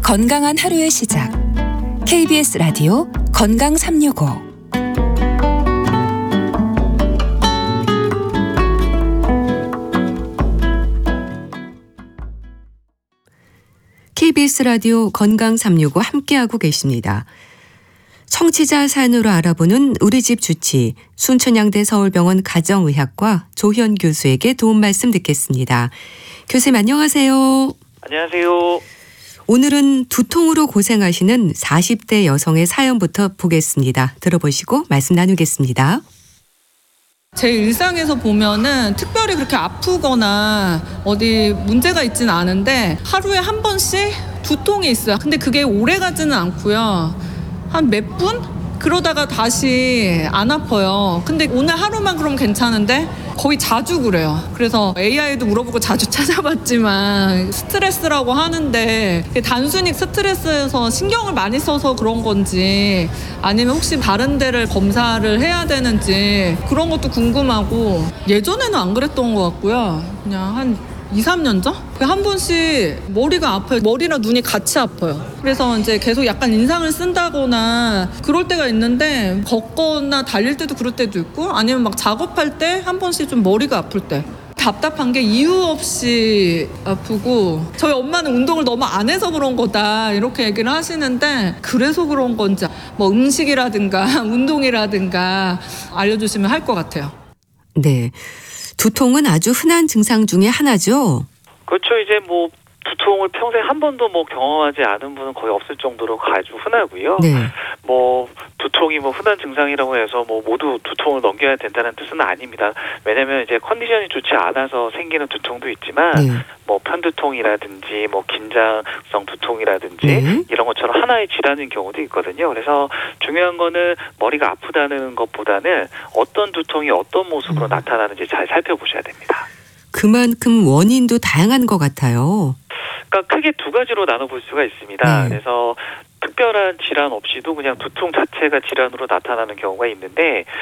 건강한 하루의 시작. KBS 라디오 건강 365. KBS 라디오 건강 365 함께하고 계십니다. 청취자 사연으로 알아보는 우리 집 주치 순천향대 서울병원 가정의학과 조현 교수에게 도움 말씀 듣겠습니다. 교수님 안녕하세요. 안녕하세요. 오늘은 두통으로 고생하시는 40대 여성의 사연부터 보겠습니다. 들어보시고 말씀 나누겠습니다. 제 일상에서 보면은 특별히 그렇게 아프거나 어디 문제가 있지는 않은데 하루에 한 번씩 두통이 있어요. 근데 그게 오래 가지는 않고요. 한 몇 분? 그러다가 다시 안 아파요. 근데 오늘 하루만 그럼 괜찮은데 거의 자주 그래요. 그래서 AI도 물어보고 자주 찾아봤지만 스트레스라고 하는데 단순히 스트레스에서 신경을 많이 써서 그런 건지 아니면 혹시 다른 데를 검사를 해야 되는지 그런 것도 궁금하고 예전에는 안 그랬던 것 같고요. 그냥 한 2, 3년 전? 한 번씩 머리가 아파요. 머리랑 눈이 같이 아파요. 그래서 이제 계속 약간 인상을 쓴다거나 그럴 때가 있는데 걷거나 달릴 때도 그럴 때도 있고 아니면 막 작업할 때 한 번씩 좀 머리가 아플 때 답답한 게 이유 없이 아프고 저희 엄마는 운동을 너무 안 해서 그런 거다 이렇게 얘기를 하시는데 그래서 그런 건지 뭐 음식이라든가 운동이라든가 알려주시면 할 것 같아요. 네. 두통은 아주 흔한 증상 중에 하나죠? 그렇죠. 이제 뭐 두통을 평생 한 번도 뭐 경험하지 않은 분은 거의 없을 정도로 아주 흔하고요. 네. 뭐 두통이 뭐 흔한 증상이라고 해서 뭐 모두 두통을 넘겨야 된다는 뜻은 아닙니다. 왜냐하면 이제 컨디션이 좋지 않아서 생기는 두통도 있지만 네. 뭐 편두통이라든지 뭐 긴장성 두통이라든지 네. 이런 것처럼 하나의 질환인 경우도 있거든요. 그래서 중요한 거는 머리가 아프다는 것보다는 어떤 두통이 어떤 모습으로 나타나는지 잘 살펴보셔야 됩니다. 그만큼 원인도 다양한 것 같아요. 그러니까 크게 두 가지로 나눠볼 수가 있습니다. 네. 그래서 특별한 질환 없이도 그냥 두통 자체가 질환으로 나타나는 경우가 있는데